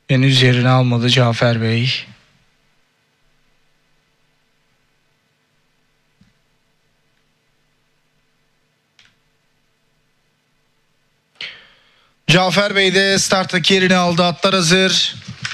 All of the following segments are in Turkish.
Henüz yerini almadı Cafer Bey. Cafer Bey de starttaki yerini aldı. Atlar hazır.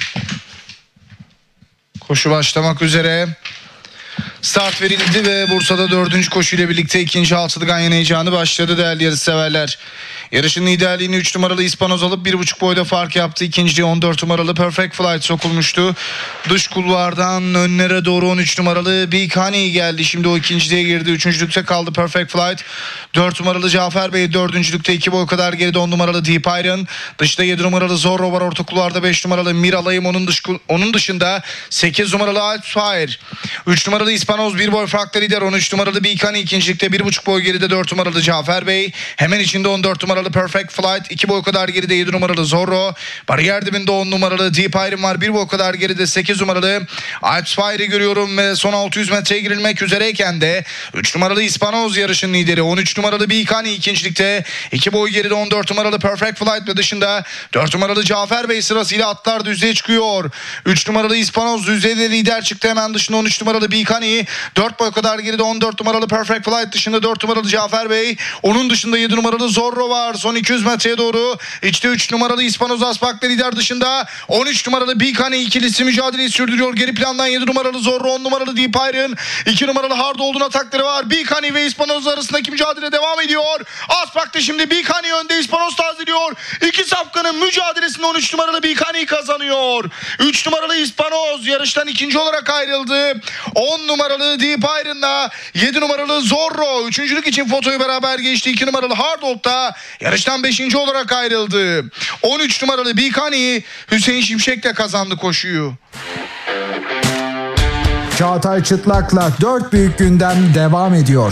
Koşu başlamak üzere. Start verildi ve Bursa'da 4. koşuyla birlikte 2. altılı ganyan heyecanı başladı değerli yarışseverler. Yarışın liderliğini 3 numaralı İspanoz alıp 1,5 boyda fark yaptı. İkinciliği 14 numaralı Perfect Flight sokulmuştu. Dış kulvardan önlere doğru 13 numaralı Big Honey geldi. Şimdi o ikinciliğe girdi. Üçüncülükte kaldı Perfect Flight. 4 numaralı Cafer Bey dördüncülükte 2 boy kadar geride 10 numaralı Deep Iron. Dışta 7 numaralı Zorro var. Orta kulvarda 5 numaralı Miralayım. Onun dışında 8 numaralı Alpfire. 3 numaralı İspanoz 1 boy farklı lider. 13 numaralı Big Honey ikincilikte 1,5 boy geride 4 numaralı Cafer Bey. Hemen içinde 14 numaralı Perfect Flight. 2 boy kadar geride 7 numaralı Zorro. Bariyer dibinde 10 numaralı Deep Iron var. 1 boy kadar geride 8 numaralı Alpfire'i görüyorum ve son 600 metreye girilmek üzereyken de 3 numaralı İspanoz yarışın lideri. 13 numaralı Big Honey ikincilikte. 2 boy geride 14 numaralı Perfect Flight ve dışında 4 numaralı Cafer Bey sırasıyla atlar düzlüğe çıkıyor. 3 numaralı İspanoz düzlüğe lider çıktı. Hemen dışında 13 numaralı Big Honey. 4 boy kadar geride 14 numaralı Perfect Flight dışında 4 numaralı Cafer Bey. Onun dışında 7 numaralı Zorro var. Son 200 metreye doğru. İçte 3 numaralı İspanoz Aspak'la lider dışında 13 numaralı Big Honey ikilisi mücadeleyi sürdürüyor. Geri plandan 7 numaralı Zorro, 10 numaralı Deep Iron, 2 numaralı Hard olduğun atakları var. Big Honey ve İspanoz arasındaki mücadele devam ediyor. Aspak'ta şimdi Big Honey önde, İspanoz tazeliyor. İki safkanın mücadelesinde 13 numaralı Big Honey kazanıyor. 3 numaralı İspanoz yarıştan ikinci olarak ayrıldı. 10 numaralı Deep Iron'la 7 numaralı Zorro üçüncülük için fotoyu beraber geçti. 2 numaralı Hard da yarıştan 5. olarak ayrıldı. 13 numaralı Big Honey Hüseyin Şimşek'le kazandı koşuyu. Çağatay Çıtlak'la 4 büyük gündem devam ediyor.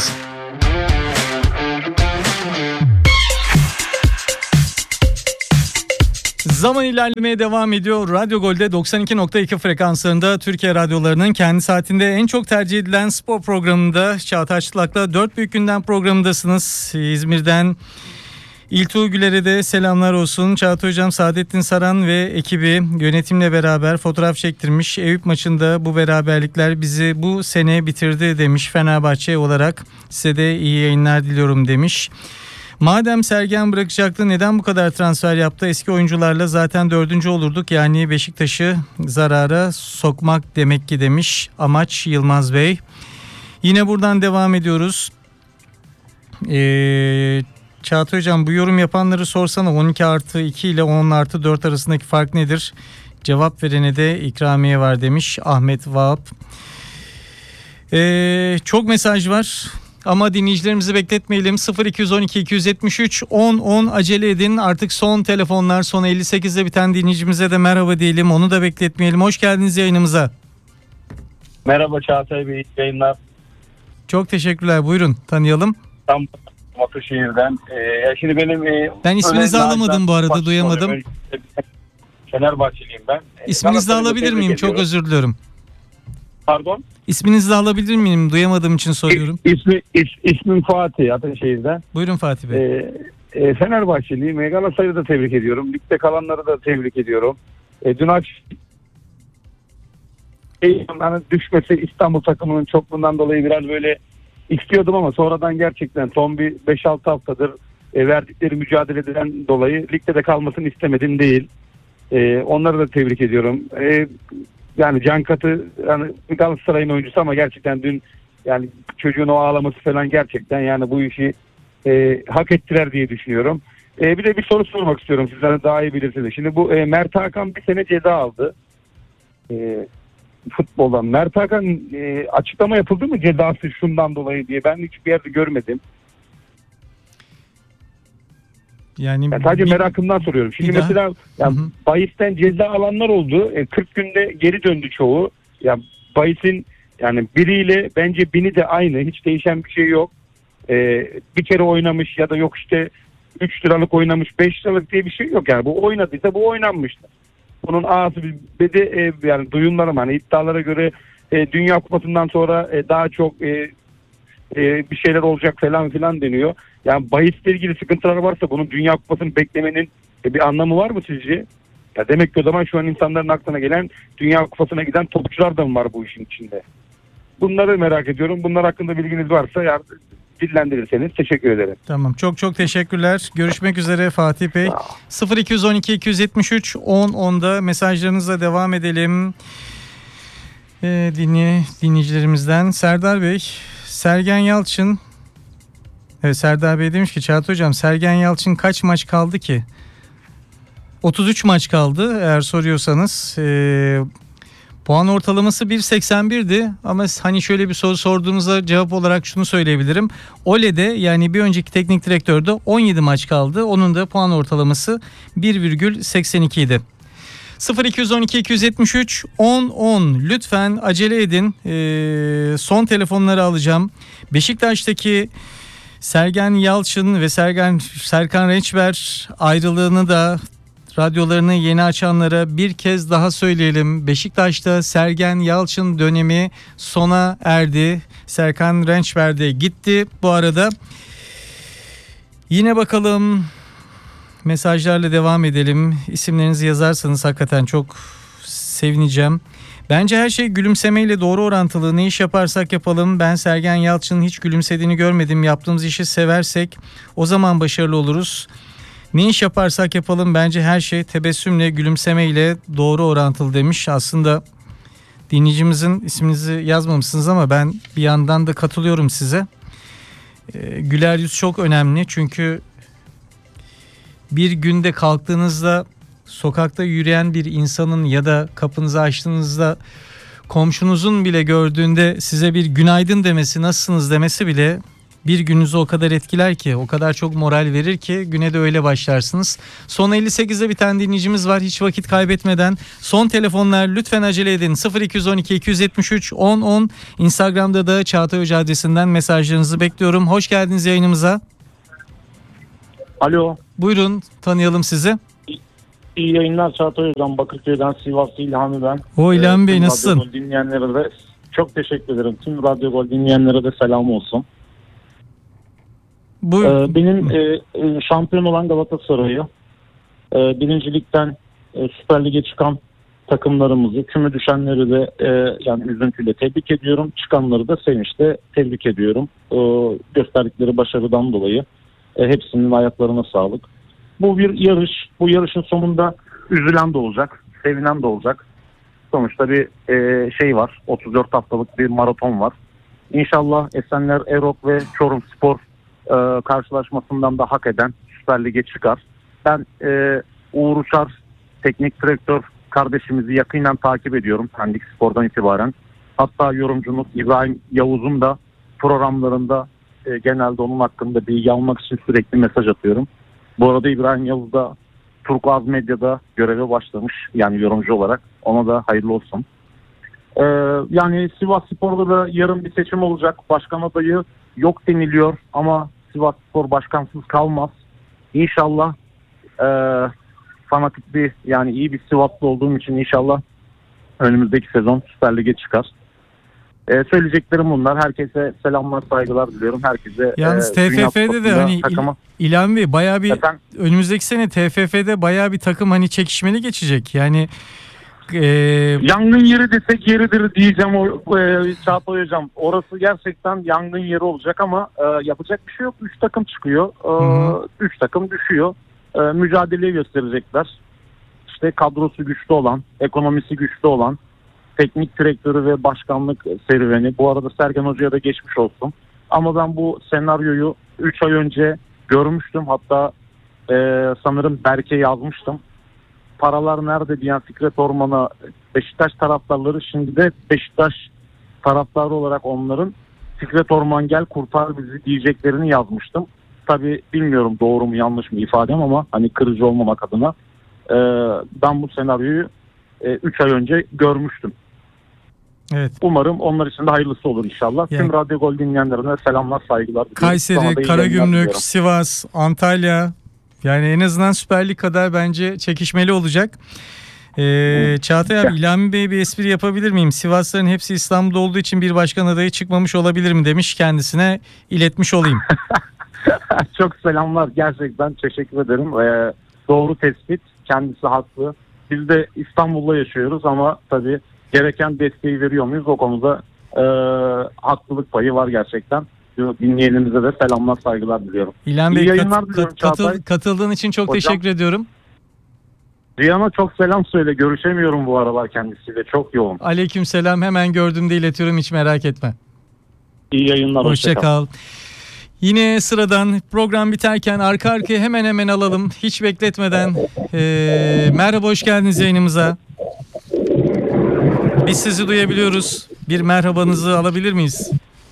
Zaman ilerlemeye devam ediyor. Radyo Gol'de 92.2 frekanslarında Türkiye radyolarının kendi saatinde en çok tercih edilen spor programında Çağatay Çıtlak'la 4 büyük gündem programındasınız. İzmir'den İltuğ Güler'e de selamlar olsun. Çağatay Hocam, Saadettin Saran ve ekibi yönetimle beraber fotoğraf çektirmiş. Eyüp maçında bu beraberlikler bizi bu sene bitirdi demiş Fenerbahçe olarak. Size de iyi yayınlar diliyorum demiş. Madem Sergen bırakacaktı neden bu kadar transfer yaptı? Eski oyuncularla zaten 4. olurduk. Yani Beşiktaş'ı zarara sokmak demek ki demiş Amaç Yılmaz Bey. Yine buradan devam ediyoruz. Çağatay Hocam, bu yorum yapanları sorsana, 12+2 ile 10+4 arasındaki fark nedir? Cevap verene de ikramiye var demiş Ahmet Vahap. Çok mesaj var ama dinleyicilerimizi bekletmeyelim. 0212 273 10 10 acele edin. Artık son telefonlar, son 58'de biten dinleyicimize de merhaba diyelim. Onu da bekletmeyelim. Hoş geldiniz yayınımıza. Merhaba Çağatay Bey, yayınlar. Çok teşekkürler. Buyurun, tanıyalım. Tam Batuşehir'den. Şimdi benim... Ben isminizi alamadım bu arada, duyamadım. Fenerbahçeliyim ben. İsminizi de alabilir miyim? Çok özür diliyorum. Pardon? İsminizi de alabilir miyim? Duyamadığım için soruyorum. İsmim Fatih, Ataşehir'den. Buyurun Fatih Bey. Fenerbahçeliyim. Galatasaray'ı da tebrik ediyorum. Ligde kalanları da tebrik ediyorum. Dün akşam düşmesi İstanbul takımının çokluğundan dolayı biraz böyle istiyordum ama sonradan gerçekten son bir 5-6 haftadır verdikleri mücadeleden dolayı ligde de kalmasını istemedim değil. Onları da tebrik ediyorum. Yani Can Katı, yani Galatasaray'ın oyuncusu ama gerçekten dün yani çocuğun o ağlaması falan gerçekten yani bu işi hak ettiler diye düşünüyorum. Bir de bir soru sormak istiyorum, sizler daha iyi bilirsiniz. Şimdi bu Mert Hakan bir sene ceza aldı. Futboldan. Mert Hakan açıklama yapıldı mı cezası şundan dolayı diye? Ben hiçbir yerde görmedim. Yani sadece merakımdan soruyorum. Şimdi mesela bahisten ceza alanlar oldu. 40 günde geri döndü çoğu. Ya bahisin yani biriyle bence bini de aynı. Hiç değişen bir şey yok. Bir kere oynamış ya da yok işte 3 liralık oynamış, 5 liralık diye bir şey yok. Yani bu oynadıysa bu oynanmıştır. Bunun ağzı bir de yani duyumlarım hani iddialara göre Dünya Kupası'ndan sonra daha çok bir şeyler olacak falan filan deniyor. Yani bahisle ilgili sıkıntılar varsa bunun Dünya Kupası'nı beklemenin bir anlamı var mı sizce? Ya demek ki o zaman şu an insanların aklına gelen Dünya Kupası'na giden topçular da mı var bu işin içinde? Bunları merak ediyorum. Bunlar hakkında bilginiz varsa dillendirirseniz teşekkür ederim. Tamam. Çok çok teşekkürler. Görüşmek üzere Fatih Bey. 0212 273 1010'da mesajlarınızla devam edelim. Dinleyicilerimizden Serdar Bey, Sergen Yalçın. Evet, Serdar Bey demiş ki Çağatay Hocam, Sergen Yalçın kaç maç kaldı ki? 33 maç kaldı eğer soruyorsanız. Puan ortalaması 1.81'di ama hani şöyle bir soru sorduğunuzda cevap olarak şunu söyleyebilirim. Ole'de, yani bir önceki teknik direktörde 17 maç kaldı. Onun da puan ortalaması 1,82 idi. 0212 273 1010 lütfen acele edin. Son telefonları alacağım. Beşiktaş'taki Sergen Yalçın ve Serkan Reçber ayrılığını da radyolarını yeni açanlara bir kez daha söyleyelim. Beşiktaş'ta Sergen Yalçın dönemi sona erdi. Serkan Reçber de gitti. Bu arada yine bakalım, mesajlarla devam edelim. İsimlerinizi yazarsanız hakikaten çok sevineceğim. Bence her şey gülümsemeyle doğru orantılı. Ne iş yaparsak yapalım. Ben Sergen Yalçın'ın hiç gülümsediğini görmedim. Yaptığımız işi seversek o zaman başarılı oluruz. Ne iş yaparsak yapalım bence her şey tebessümle, gülümsemeyle doğru orantılı demiş. Aslında dinleyicimizin isminizi yazmamışsınız ama ben bir yandan da katılıyorum size. Güler yüz çok önemli çünkü bir günde kalktığınızda sokakta yürüyen bir insanın ya da kapınızı açtığınızda komşunuzun bile gördüğünde size bir günaydın demesi, nasılsınız demesi bile bir gününüzü o kadar etkiler ki, o kadar çok moral verir ki güne de öyle başlarsınız. Son 58'de bir tane dinleyicimiz var. Hiç vakit kaybetmeden son telefonlar, lütfen acele edin. 0212 273 1010 Instagram'da da Çağatay Hoca adresinden mesajlarınızı bekliyorum. Hoş geldiniz yayınımıza. Alo. Buyurun, tanıyalım sizi. İyi yayınlar Çağatay Hocam. Bakırköy'den, Sivaslı İlhami ben. O İlhami Bey, Tüm nasılsın? Radyo Gol dinleyenlere de çok teşekkür ederim. Tüm Radyo Gol dinleyenlere de selam olsun. Benim şampiyon olan Galatasaray'ı, birincilikten Süper Lig'e çıkan takımlarımızı, küme düşenleri de yani üzüntüyle tebrik ediyorum. Çıkanları da sevinçle tebrik ediyorum. Gösterdikleri başarıdan dolayı hepsinin ayaklarına sağlık. Bu bir yarış. Bu yarışın sonunda üzülen de olacak, sevinen de olacak. Sonuçta bir şey var. 34 haftalık bir maraton var. İnşallah Esenler Erok ve Çorumspor karşılaşmasından da hak eden Süper Lig'e çıkar. Ben Uğur Uçar teknik direktör kardeşimizi yakinen takip ediyorum Pendik Spor'dan itibaren. Hatta yorumcumuz İbrahim Yavuz'un da programlarında genelde onun hakkında bilgi almak için sürekli mesaj atıyorum. Bu arada İbrahim Yavuz da Turkuaz Medya'da göreve başlamış, yani yorumcu olarak. Ona da hayırlı olsun. Yani Sivasspor'da da yarın bir seçim olacak. Başkan adayı yok deniliyor ama Sivasspor başkansız kalmaz. İnşallah fanatik bir, yani iyi bir Sivaslı olduğum için inşallah önümüzdeki sezon Süper Lig'e çıkar. Söyleyeceklerim bunlar. Herkese selamlar, saygılar diliyorum. Herkese yalnız TFF'de de hani İlhami Bey bayağı bir önümüzdeki sene TFF'de bayağı bir takım hani çekişmeli geçecek. Yani yangın yeri desek yeridir diyeceğim Çağatay Hocam. Orası gerçekten yangın yeri olacak ama yapacak bir şey yok. 3 takım çıkıyor. 3 takım düşüyor. Mücadeleyi gösterecekler. İşte kadrosu güçlü olan, ekonomisi güçlü olan, teknik direktörü ve başkanlık serüveni. Bu arada Sergen Hoca'ya da geçmiş olsun. Ama ben bu senaryoyu 3 ay önce görmüştüm. Hatta sanırım Berke yazmıştım. Paralar nerede diyen Fikret Orman'a Beşiktaş taraftarları, şimdi de Beşiktaş taraftarı olarak onların Fikret Orman gel kurtar bizi diyeceklerini yazmıştım. Tabii bilmiyorum doğru mu yanlış mı ifadem ama hani kırıcı olmamak adına ben bu senaryoyu 3 ay önce görmüştüm. Evet. Umarım onlar için de hayırlısı olur inşallah. Yani, tüm Radyo Gol dinleyenlerine selamlar, saygılar. Kayseri, Karagümrük, Sivas, Antalya, yani en azından Süper Lig kadar bence çekişmeli olacak. Çağatay abi, İlhami Bey bir espri yapabilir miyim? Sivasların hepsi İstanbul'da olduğu için bir başkan adayı çıkmamış olabilir mi demiş, kendisine iletmiş olayım. Çok selamlar, gerçekten teşekkür ederim. Doğru tespit, kendisi haklı. Biz de İstanbul'da yaşıyoruz ama tabii gereken desteği veriyor muyuz? O konuda haklılık payı var gerçekten. Dinleyenimize de selamlar, saygılar diliyorum. İlhan İyi Bey yayınlar diliyorum Çağatay. katıldığın için çok Hocam. teşekkür ediyorum. Cihan'a çok selam söyle. Görüşemiyorum bu aralar kendisiyle. Çok yoğun. Aleykümselam, hemen gördüğümde iletiyorum, hiç merak etme. İyi yayınlar. Hoşça kal. Yine sıradan program biterken arka arkaya hemen alalım. Hiç bekletmeden. Merhaba, hoş geldiniz yayınımıza. Biz sizi duyabiliyoruz. Bir merhabanızı alabilir miyiz?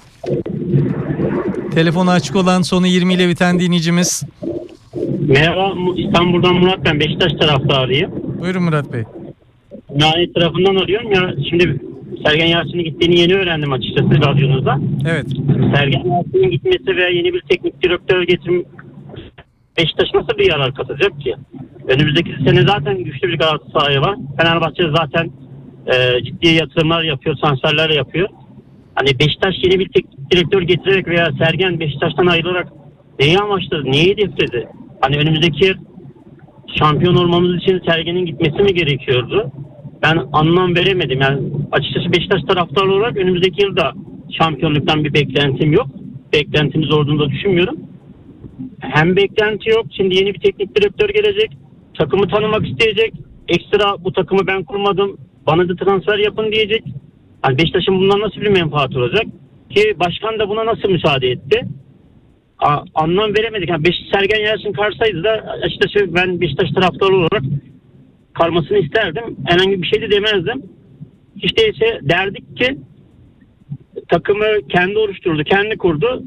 Telefonu açık olan sonu 20 ile biten dinleyicimiz. Merhaba, İstanbul'dan Murat, ben Beşiktaş taraftarıyım. Buyurun Murat Bey. Yani tarafından arıyorum ya, şimdi Sergen Yalçın'ın gittiğini yeni öğrendim açıkçası radyonuzda. Evet. Sergen Yalçın'ın gitmesi ve yeni bir teknik direktör getirmek Beşiktaş nasıl bir yarar katacak ki? Önümüzdeki sene zaten güçlü bir Galatasaray var. Fenerbahçe zaten ciddi yatırımlar yapıyor, transferler yapıyor. Hani Beşiktaş yeni bir teknik direktör getirerek veya Sergen Beşiktaş'tan ayrılarak neyi amaçladı, neyi hedefledi? Hani önümüzdeki şampiyon olmamız için Sergen'in gitmesi mi gerekiyordu? Ben anlam veremedim. Yani açıkçası Beşiktaş taraftarı olarak önümüzdeki yılda şampiyonluktan bir beklentim yok. Beklentimiz olduğunu da düşünmüyorum. Hem beklenti yok. Şimdi yeni bir teknik direktör gelecek. Takımı tanımak isteyecek. Ekstra bu takımı ben kurmadım, bana da transfer yapın diyecek. Yani Beşiktaş'ın bundan nasıl bir menfaat olacak? Ki başkan da buna nasıl müsaade etti? Anlam veremedik. Yani Sergen Yalçın karsaydı da açıkçası ben Beşiktaş taraftarı olarak kalmasını isterdim. Herhangi bir şey de demezdim. Hiç değilse derdik ki takımı kendi oluşturdu, kendi kurdu.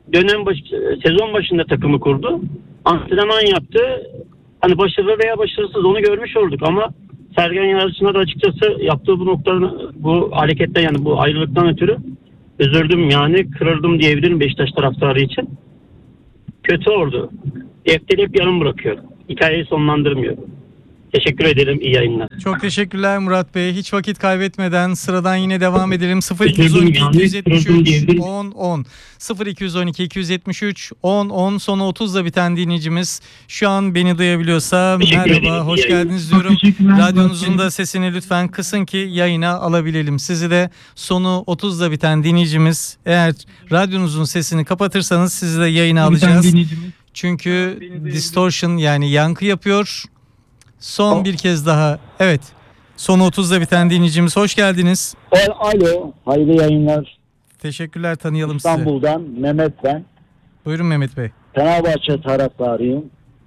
Sezon başında takımı kurdu. Antrenman yaptı. Hani başarılı veya başarısız onu görmüş olduk ama Sergen Yalçın'a da açıkçası yaptığı bu hareketten, yani bu ayrılıktan ötürü üzüldüm, yani kırıldım diyebilirim Beşiktaş taraftarı için. Kötü oldu. Defteri hep yarım bırakıyor. Hikayeyi sonlandırmıyor. Teşekkür ederim. İyi yayınlar. Çok teşekkürler Murat Bey. Hiç vakit kaybetmeden sıradan yine devam edelim. 0212 273 10 10 0212 273 10 10 sonu 30'la biten dinleyicimiz şu an beni duyabiliyorsa merhaba, hoş geldiniz diyorum. Radyonuzun da sesini lütfen kısın ki yayına alabilelim. Sizi de sonu 30'la biten dinleyicimiz, eğer radyonuzun sesini kapatırsanız sizi de yayına alacağız. Çünkü distortion, yani yankı yapıyor. Son bir kez daha. Evet. Son 30'da biten dinleyicimiz. Hoş geldiniz. Alo. Hayırlı yayınlar. Teşekkürler, tanıyalım İstanbul'dan sizi. Mehmet ben. Buyurun Mehmet Bey. Fenerbahçe taraftarıyım.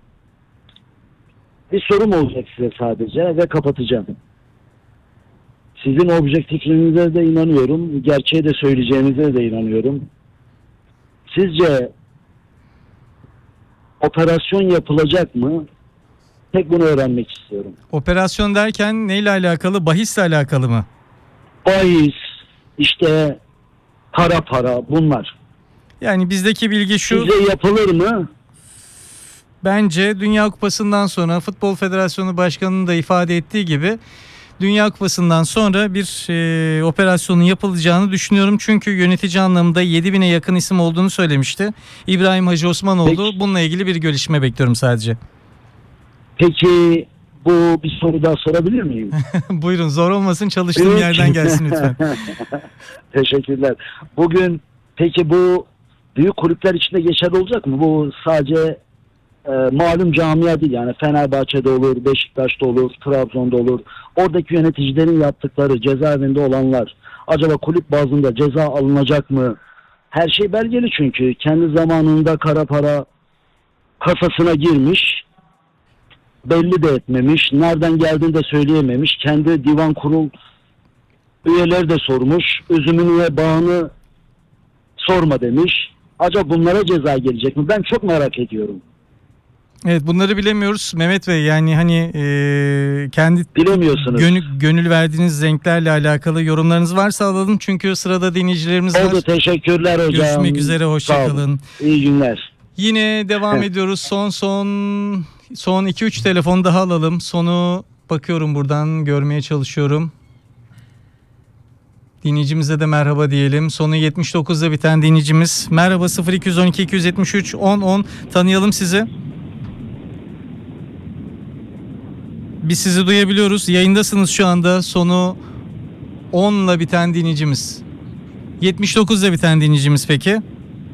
Bir sorum olacak size sadece ve kapatacağım. Sizin objektifliğinize de inanıyorum. Gerçeği de söyleyeceğinize de inanıyorum. Sizce operasyon yapılacak mı? Tek bunu öğrenmek istiyorum. Operasyon derken neyle alakalı? Bahisle alakalı mı? Bahis, işte kara para, bunlar. Yani bizdeki bilgi şu. Sizce yapılır mı? Bence Dünya Kupası'ndan sonra Futbol Federasyonu Başkanı'nın da ifade ettiği gibi Dünya Kupası'ndan sonra bir operasyonun yapılacağını düşünüyorum. Çünkü yönetici anlamında 7.000'e yakın isim olduğunu söylemişti İbrahim Hacı Osmanoğlu. Peki. Bununla ilgili bir gelişme bekliyorum sadece. Peki bu bir soru daha sorabilir miyim? Buyurun, zor olmasın, çalıştığım Evet. yerden gelsin lütfen. Teşekkürler. Bugün peki bu büyük kulüpler içinde geçerli olacak mı? Bu sadece malum camia değil, yani Fenerbahçe'de olur, Beşiktaş'ta olur, Trabzon'da olur. Oradaki yöneticilerin yaptıkları, cezaevinde olanlar acaba kulüp bazında ceza alınacak mı? Her şey belgeli çünkü. Kendi zamanında kara para kasasına girmiş, belli de etmemiş, nereden geldiğini de söyleyememiş. Kendi divan kurul üyeleri de sormuş, üzümünü ve bağını sorma demiş. Acaba bunlara ceza gelecek mi? Ben çok merak ediyorum. Evet, bunları bilemiyoruz Mehmet Bey, yani hani kendi Bilemiyorsunuz. gönül verdiğiniz renklerle alakalı yorumlarınız varsa alalım, çünkü sırada dinleyicilerimiz var. Oldu, teşekkürler hocam. Görüşmek üzere, Sağ olun. hoşçakalın. İyi günler. Yine devam ediyoruz. Son 2-3 telefon daha alalım. Sonu bakıyorum, buradan görmeye çalışıyorum. Dinleyicimize de merhaba diyelim. Sonu 79'da biten dinleyicimiz. Merhaba, 0212 273 10 10. Tanıyalım sizi. Biz sizi duyabiliyoruz. Yayındasınız şu anda. Sonu 10'la biten dinleyicimiz. 79'la biten dinleyicimiz peki?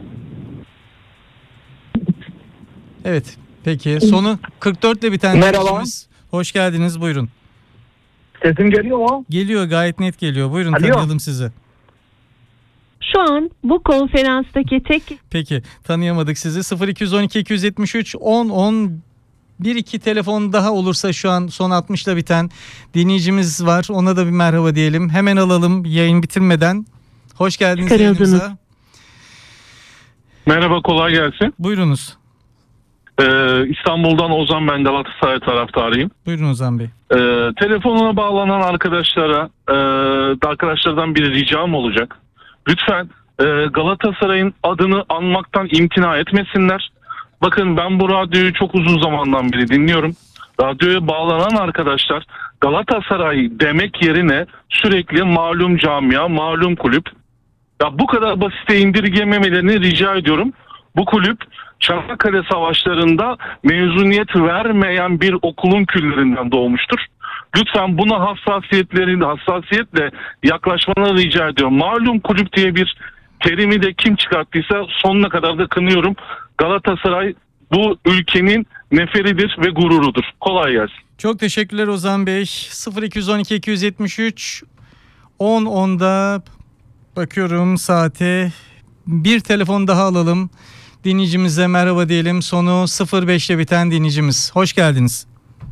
Evet. Peki. Sonu 44'le biten Merhaba. dinleyicimiz. Hoş geldiniz. Buyurun. Sesim geliyor mu? Geliyor. Gayet net geliyor. Buyurun, Alo. tanıyalım sizi. Şu an bu konferanstaki tek Peki. Tanıyamadık sizi. 0212 273 10 10 1-2 telefon daha olursa şu an son 60'la biten dinleyicimiz var. Ona da bir merhaba diyelim. Hemen alalım yayın bitirmeden. Hoş geldiniz Çıkarıldınız. yayınımıza. Merhaba, kolay gelsin. Buyurunuz. İstanbul'dan Ozan, ben Galatasaray taraftarıyım. Buyurun Ozan Bey. Telefonuna bağlanan arkadaşlardan bir ricam olacak. Lütfen Galatasaray'ın adını anmaktan imtina etmesinler. Bakın, ben bu radyoyu çok uzun zamandan beri dinliyorum. Radyoya bağlanan arkadaşlar Galatasaray demek yerine sürekli malum camia, malum kulüp. Ya bu kadar basite indirgememelerini rica ediyorum. Bu kulüp Çanakkale Savaşları'nda mezuniyet vermeyen bir okulun küllerinden doğmuştur. Lütfen buna hassasiyetle yaklaşmanı rica ediyorum. Malum kulüp diye bir terimi de kim çıkarttıysa sonuna kadar da kınıyorum. Galatasaray bu ülkenin neferidir ve gururudur. Kolay gelsin. Çok teşekkürler Ozan Bey. 0212 273 10 10'da bakıyorum saate. Bir telefon daha alalım. Dinleyicimize merhaba diyelim. Sonu 05'le biten dinleyicimiz. Hoş geldiniz.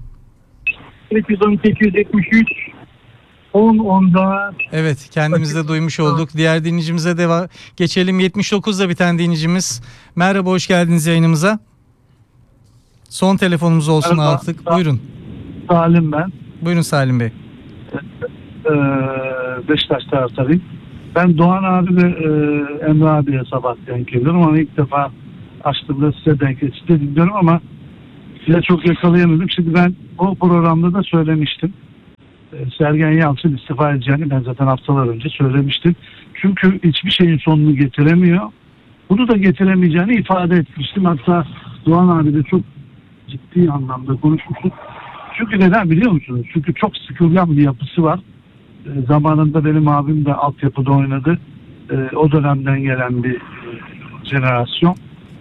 212 273 10 10'da Evet, kendimiz de duymuş olduk. Diğer dinleyicimize de geçelim. 79'da biten dinleyicimiz. Merhaba, hoş geldiniz yayınımıza. Son telefonumuz olsun Merhaba. artık. Buyurun. Salim ben. Buyurun Salim Bey. Beşiktaş taraftarıyım. Ben Doğan abi ve Emre abiye sabah denk geliyorum ama ilk defa açtığımda size denk size dinliyorum ama size çok yakalayamadım. Şimdi ben o programda da söylemiştim. Sergen Yalçın istifa edeceğini ben zaten haftalar önce söylemiştim. Çünkü hiçbir şeyin sonunu getiremiyor. Bunu da getiremeyeceğini ifade etmiştim. Hatta Doğan abi de çok ciddi anlamda konuşmuştuk. Çünkü neden biliyor musunuz? Çünkü çok sıkılgan bir yapısı var. Zamanında benim abim de altyapıda oynadı. O dönemden gelen bir jenerasyon.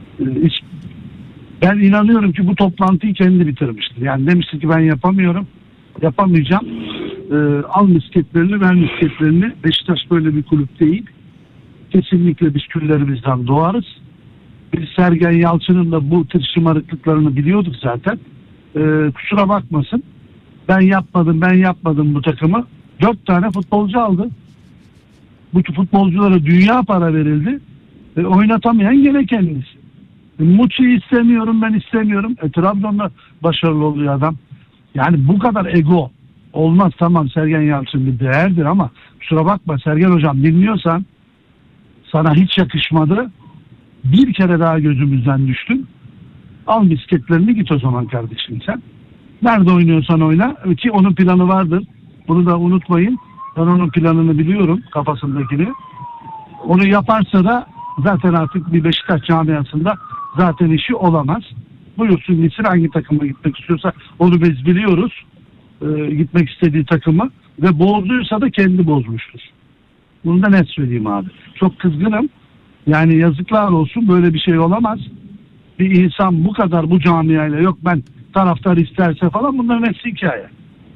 Ben inanıyorum ki bu toplantıyı kendi bitirmiştir. Yani demişti ki ben yapamıyorum, yapamayacağım. Al misketlerini, ver misketlerini. Beşiktaş böyle bir kulüp değil. Kesinlikle biz küllerimizden doğarız. Biz Sergen Yalçın'ın da bu tür şımarıklıklarını biliyorduk zaten. Kusura bakmasın. Ben yapmadım bu takımı. 4 tane futbolcu aldı. Bu futbolculara dünya para verildi. Oynatamayan gene kendisi. Muçi'yi istemiyorum, ben istemiyorum. Trabzon'da başarılı oluyor adam. Yani bu kadar ego olmaz. Tamam, Sergen Yalçın bir değerdir ama kusura bakma Sergen hocam, dinliyorsan sana hiç yakışmadı. Bir kere daha gözümüzden düştün. Al bisikletlerini git o zaman kardeşim sen. Nerede oynuyorsan oyna ki onun planı vardır. Bunu da unutmayın. Ben onun planını biliyorum, kafasındakini. Onu yaparsa da zaten artık bir Beşiktaş camiasında zaten işi olamaz. Buyursun gitsin, hangi takıma gitmek istiyorsa onu biz biliyoruz. Gitmek istediği takımı ve bozduysa da kendi bozmuştur. Bunu da net söyleyeyim abi. Çok kızgınım. Yani yazıklar olsun, böyle bir şey olamaz. Bir insan bu kadar bu camiayla yok ben taraftar isterse falan, bunların hepsi hikaye.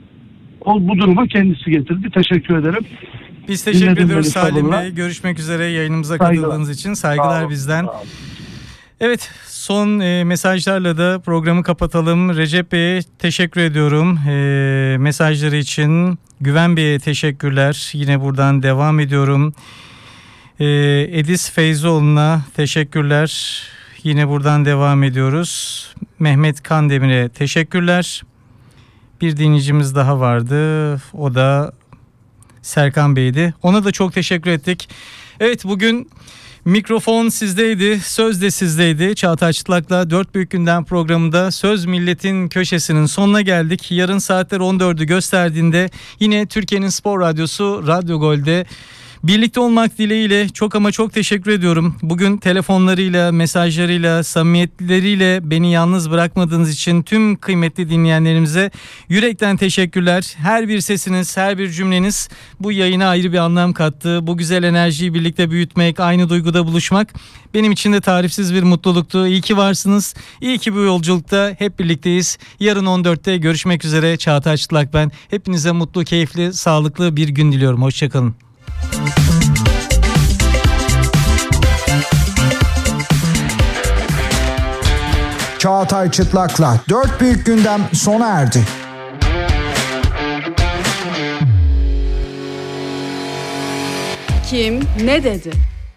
O bu duruma kendisi getirdi. Teşekkür ederim. Biz teşekkür Dinledim ediyoruz beni Salim sabırla. Bey. Görüşmek üzere, yayınımıza Saygılar. katıldığınız için. Saygılar Sağ olun, bizden. sağ olun. Evet, son mesajlarla da programı kapatalım. Recep Bey'e teşekkür ediyorum mesajları için. Güven Bey'e teşekkürler. Yine buradan devam ediyorum. Edis Feyzoğlu'na teşekkürler. Yine buradan devam ediyoruz. Mehmet Kandemir'e teşekkürler. Bir dinleyicimiz daha vardı. O da Serkan Bey'di. Ona da çok teşekkür ettik. Evet, bugün mikrofon sizdeydi, söz de sizdeydi. Çağatay Çıtlak'la 4 Büyük Gündem programında Söz Milletin Köşesi'nin sonuna geldik. Yarın saatler 14'ü gösterdiğinde yine Türkiye'nin Spor Radyosu Radyo Gol'de Birlikte olmak dileğiyle çok ama çok teşekkür ediyorum. Bugün telefonlarıyla, mesajlarıyla, samimiyetleriyle beni yalnız bırakmadığınız için tüm kıymetli dinleyenlerimize yürekten teşekkürler. Her bir sesiniz, her bir cümleniz bu yayına ayrı bir anlam kattı. Bu güzel enerjiyi birlikte büyütmek, aynı duyguda buluşmak benim için de tarifsiz bir mutluluktu. İyi ki varsınız. İyi ki bu yolculukta hep birlikteyiz. Yarın 14'te görüşmek üzere. Çağatay Çıtlak ben. Hepinize mutlu, keyifli, sağlıklı bir gün diliyorum. Hoşçakalın. Çağatay Çıtlak'la 4 büyük gündem sona erdi. Kim ne dedi?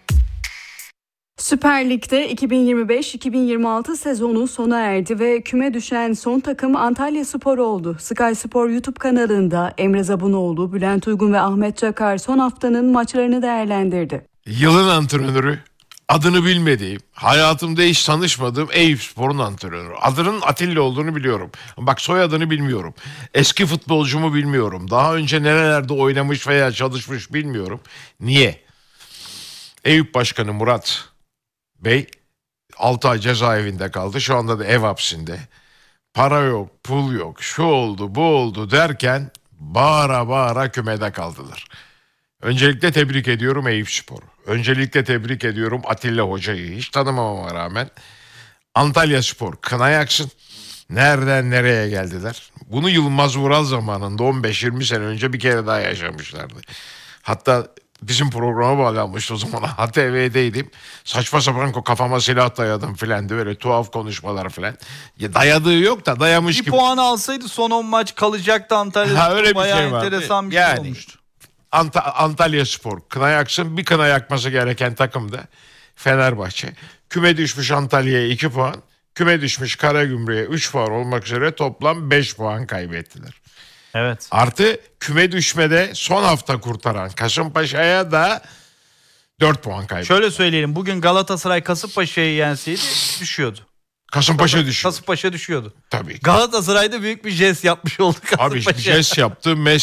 Süper Lig'de 2025-2026 sezonu sona erdi ve küme düşen son takım Antalyaspor oldu. Sky Spor YouTube kanalında Emre Zabunoğlu, Bülent Uygun ve Ahmet Çakar son haftanın maçlarını değerlendirdi. Yılın antrenörü, adını bilmediğim, hayatımda hiç tanışmadığım Eyüpspor'un antrenörü. Adının Atilla olduğunu biliyorum. Bak soyadını bilmiyorum. Eski futbolcumu bilmiyorum. Daha önce nerelerde oynamış veya çalışmış bilmiyorum. Niye? Eyüp Başkanı Murat Bey 6 ay cezaevinde kaldı. Şu anda da ev hapsinde. Para yok, pul yok, şu oldu, bu oldu derken bağıra bağıra kümede kaldılar. Öncelikle tebrik ediyorum Eyüpspor'u. Öncelikle tebrik ediyorum Atilla Hoca'yı. Hiç tanımamama rağmen. Antalyaspor kına yaksın. Nereden nereye geldiler? Bunu Yılmaz Vural zamanında 15-20 sene önce bir kere daha yaşamışlardı. Hatta bizim programa bağlanmıştı o zaman. ATV'deydim. Saçma sapan kafama silah dayadım filan de böyle tuhaf konuşmalar filan. Ya dayadığı yok da dayamış bir gibi. Bir puan alsaydı son 10 maç kalacaktı Antalya'da. Ha, öyle bir bayağı şey var. enteresan bir yani, şey olmuştu. Antalyaspor kına yaksın. Bir kına yakması gereken takım da Fenerbahçe. Küme düşmüş Antalya'ya 2 puan. Küme düşmüş Karagümrük'e 3 puan olmak üzere toplam 5 puan kaybettiler. Evet. Artı küme düşmede son hafta kurtaran Kasımpaşa'ya da 4 puan kaybetti. Şöyle söyleyelim, bugün Galatasaray Kasımpaşa'yı yenseydi düşüyordu. Kasımpaşa düşüyordu. Kasımpaşa düşüyordu. Tabii. Galatasaray'da büyük bir jest yapmış olduk. Abi jest yaptı.